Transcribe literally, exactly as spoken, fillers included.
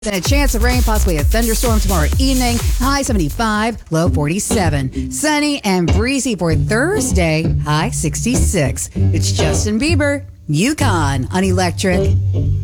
Then a chance of rain, possibly a thunderstorm tomorrow evening. High seventy-five, low forty-seven. Sunny and breezy for Thursday, high sixty-six. It's Justin Bieber, Yukon on Electric.